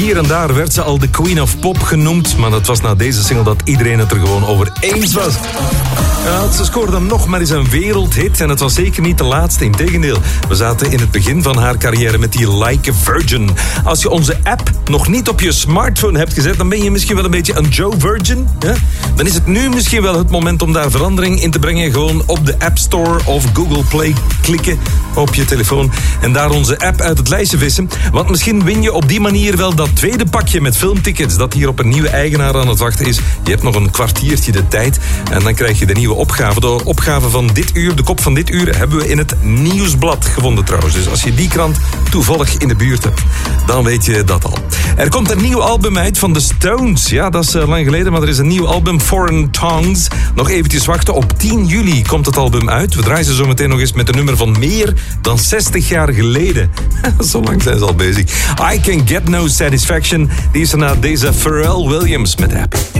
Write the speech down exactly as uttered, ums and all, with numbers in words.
Hier en daar werd ze al de Queen of Pop genoemd, maar dat was na deze single dat iedereen het er gewoon over eens was. Ja, ze scoorde hem nog maar eens een wereldhit en het was zeker niet de laatste. Integendeel, we zaten in het begin van haar carrière met die Like a Virgin. Als je onze app nog niet op je smartphone hebt gezet, dan ben je misschien wel een beetje een Joe Virgin. Ja? Dan is het nu misschien wel het moment om daar verandering in te brengen. Gewoon op de App Store of Google Play klikken op je telefoon en daar onze app uit het lijstje vissen. Want misschien win je op die manier wel dat tweede pakje met filmtickets dat hier op een nieuwe eigenaar aan het wachten is. Je hebt nog een kwartiertje de tijd en dan krijg je de nieuwe opgave. De opgave van dit uur, de kop van dit uur, hebben we in het Nieuwsblad gevonden trouwens. Dus als je die krant toevallig in de buurt hebt, dan weet je dat al. Er komt een nieuw album uit van de Stones. Ja, dat is uh, lang geleden, maar er is een nieuw album, Foreign Tongues. Nog eventjes wachten, op tien juli komt het album uit. We draaien ze zo meteen nog eens met een nummer van meer dan zestig jaar geleden. Zo lang zijn ze al bezig. I Can Get No Satisfaction. Die is er na deze Pharrell Williams met App.